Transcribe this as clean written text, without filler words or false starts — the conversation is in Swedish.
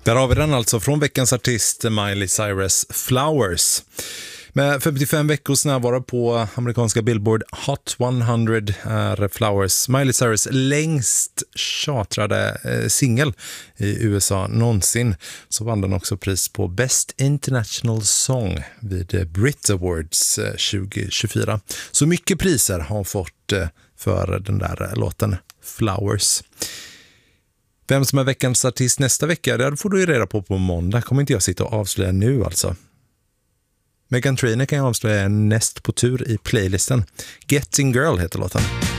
Där har vi den alltså från veckans artist Miley Cyrus, Flowers. Med 55 veckors närvaro på amerikanska Billboard Hot 100 är Flowers Miley Cyrus längst chartrade singel i USA någonsin. Så vann den också pris på Best International Song vid Brit Awards 2024. Så mycket priser har hon fått för den där låten Flowers. Vem som är veckans artist nästa vecka, det får du ju reda på måndag. Kommer inte jag sitta och avslöja nu alltså. Meghan Trainor kan jag avslöja näst på tur i playlisten. Getting Girl heter låten.